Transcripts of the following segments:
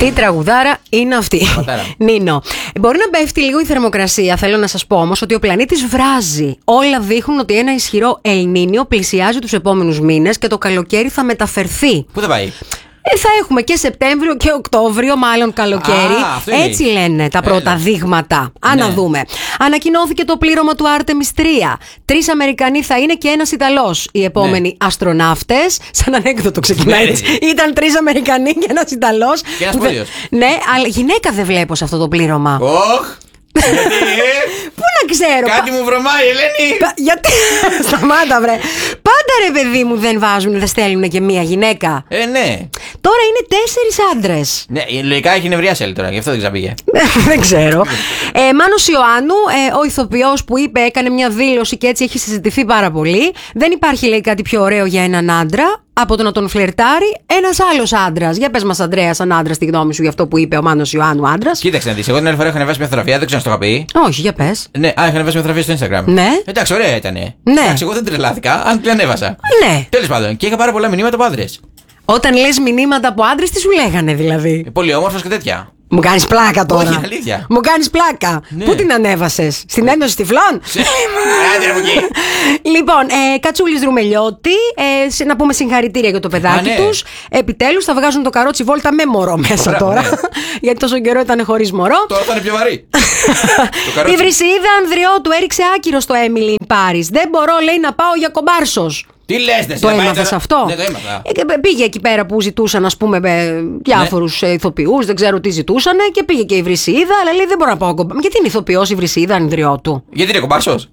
Τι τραγουδάρα είναι αυτή. Νίνο. Μπορεί να πέφτει λίγο η θερμοκρασία. Θέλω να σας πω όμως ότι ο πλανήτης βράζει. Όλα δείχνουν ότι ένα ισχυρό Ελνίνιο πλησιάζει τους επόμενους μήνες και το καλοκαίρι θα μεταφερθεί. Πού θα πάει? Θα έχουμε και Σεπτέμβριο και Οκτώβριο, μάλλον καλοκαίρι. Έτσι λένε τα πρώτα δείγματα. Να δούμε. Ανακοινώθηκε το πλήρωμα του Artemis 3. 3 Αμερικανοί θα είναι και ένας Ιταλός. Οι επόμενοι αστροναύτες. Σαν ανέκδοτο ξεκινάει. Ήταν 3 Αμερικανοί και ένας Ιταλός. Και ένας πόδιος. Ναι, αλλά γυναίκα δεν βλέπω σε αυτό το πλήρωμα. Πού να ξέρω. Κάτι μου βρωμάει, Ελένη. Γιατί. Σταμάτα, βρε. Πάντα ρε παιδί μου δεν στέλνουν και μία γυναίκα. Ναι. Τώρα είναι 4 άντρες. Ναι, λογικά έχει νευριάσει τώρα, γι' αυτό δεν ξαπήγε. Δεν ξέρω. Μάνος Ιωάννου, ο ηθοποιός που είπε, έκανε μια δήλωση και έτσι έχει συζητηθεί πάρα πολύ. Δεν υπάρχει, λέει, κάτι πιο ωραίο για έναν άντρα από το να τον φλερτάρει ένας άλλος άντρας. Για πες μας, Ανδρέα, σαν άντρας, τη γνώμη σου για αυτό που είπε ο Μάνος Ιωάννου, άντρας. Κοίταξε να δεις. Εγώ την άλλη φορά έχω ανεβάσει μια φωτογραφία, δεν ξέρω αν το είχα πει. Όχι, για πες. Ναι, είχα ανεβάσει μια φωτογραφία στο Instagram. Ναι. Εντάξει, ωραία ήταν. Ναι. Εντάξει, εγώ δεν τρελάθηκα, αν την ανέβασα. Ναι. Τέλος πάντων, και είχα πάρα πολλά μηνύματα από άντρες. Όταν λες μηνύματα από άντρες, τι σου λέγανε δηλαδή? Πολύ όμορφος και τέτοια. Μου κάνεις πλάκα τώρα. Όχι, αλήθεια. Μου κάνεις πλάκα. Ναι. Πού την ανέβασες? Στην Ένωση Τυφλών? Λοιπόν, Κατσούλης Δρουμελιώτη, να πούμε συγχαρητήρια για το παιδάκι τους. Επιτέλους θα βγάζουν το καρότσι βόλτα με μωρό μέσα τώρα. Ναι. Γιατί τόσο καιρό ήταν χωρίς μωρό. Τώρα θα είναι πιο βαρύ. Η Βρυσιίδα Ανδριώτου έριξε άκυρο στο Emily in Paris. Δεν μπορώ, λέει, να πάω για κομπάρσος. Τι λες, δεν το έμαθες αυτό? Ναι, το έμαθα. Πήγε εκεί πέρα που ζητούσαν, ας πούμε, διάφορους ηθοποιούς, δεν ξέρω τι ζητούσαν, και πήγε και η Βρυσιίδα, αλλά λέει δεν μπορώ να πάω κομπάρσος. Γιατί είναι ηθοποιός η Βρυσιίδα Ανδριώτου? Γιατί είναι κομπάρσος.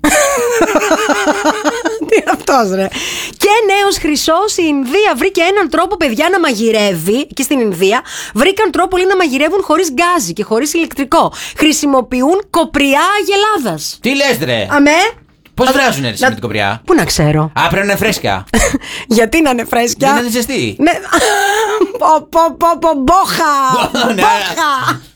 Τι είναι αυτός, ρε. Και νέος χρυσός, η Ινδία βρήκε έναν τρόπο, παιδιά, να μαγειρεύει. Και στην Ινδία βρήκαν τρόπο, λέει, να μαγειρεύουν χωρίς γκάζι και χωρίς ηλεκτρικό. Χρησιμοποιούν κοπριά αγελάδας. Τι λες, ρε. Αμέ. Πώς βράζουν έτσι με την κοπριά? Πού να ξέρω. Πρέπει να είναι φρέσκα. Γιατί να είναι φρέσκια? Δεν είναι ζεστή. Ναι. Μπόχα.